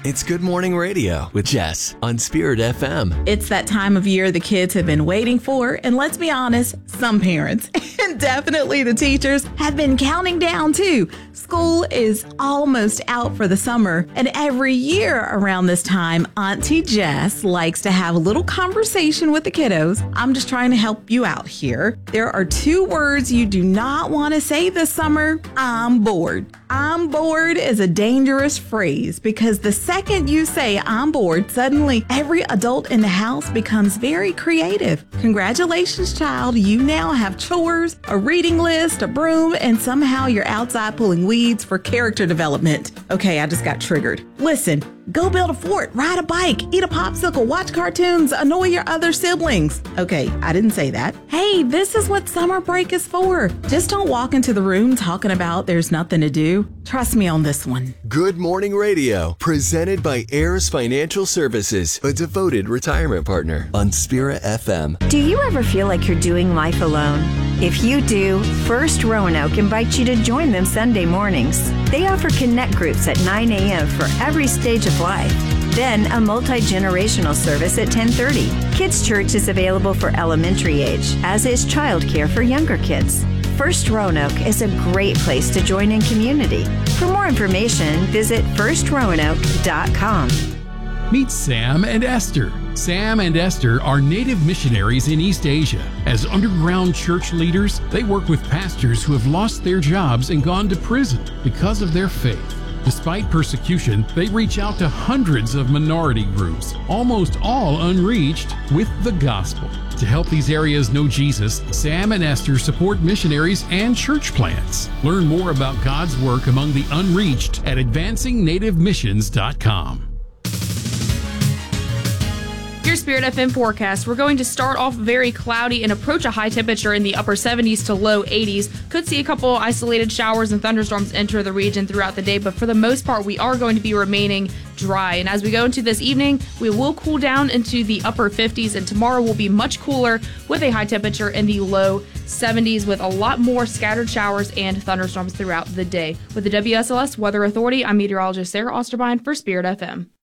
It's Good Morning Radio with Jess on Spirit FM. It's that time of year the kids have been waiting for, and let's be honest, some parents, and definitely the teachers, have been counting down too. School is almost out for the summer, and every year around this time, Auntie Jess likes to have a little conversation with the kiddos. I'm just trying to help you out here. There are 2 words you do not want to say this summer. I'm bored. I'm bored is a dangerous phrase because the second you say I'm bored, suddenly every adult in the house becomes very creative. Congratulations, child. You now have chores, a reading list, a broom, and somehow you're outside pulling weeds for character development. Okay, I just got triggered. Listen, go build a fort, ride a bike, eat a popsicle, watch cartoons, annoy your other siblings. Okay, I didn't say that. Hey, this is what summer break is for. Just don't walk into the room talking about there's nothing to do. Trust me on this one. Good Morning Radio, presented by Heirs Financial Services, a devoted retirement partner on Spirit FM. Do you ever feel like you're doing life alone? If you do, First Roanoke invites you to join them Sunday mornings. They offer connect groups at 9 a.m. for every stage of life. Then a multi-generational service at 10:30. Kids Church is available for elementary age, as is childcare for younger kids. First Roanoke is a great place to join in community. For more information, visit firstroanoke.com. Meet Sam and Esther. Sam and Esther are native missionaries in East Asia. As underground church leaders, they work with pastors who have lost their jobs and gone to prison because of their faith. Despite persecution, they reach out to hundreds of minority groups, almost all unreached, with the gospel. To help these areas know Jesus, Sam and Esther support missionaries and church plants. Learn more about God's work among the unreached at advancingNativeMissions.com. Your Spirit FM forecast. We're going to start off very cloudy and approach a high temperature in the upper 70s to low 80s. Could see a couple isolated showers and thunderstorms enter the region throughout the day, but for the most part, we are going to be remaining dry. And as we go into this evening, we will cool down into the upper 50s, and tomorrow will be much cooler with a high temperature in the low 70s with a lot more scattered showers and thunderstorms throughout the day. With the WSLS Weather Authority, I'm meteorologist Sarah Osterbine for Spirit FM.